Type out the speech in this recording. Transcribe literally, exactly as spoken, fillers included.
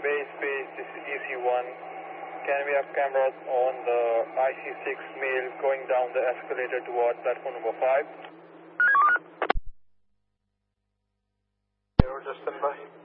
Base, base, this is E C one. Can we have cameras on the I C six male going down the escalator toward platform number five? Zero, just stand by.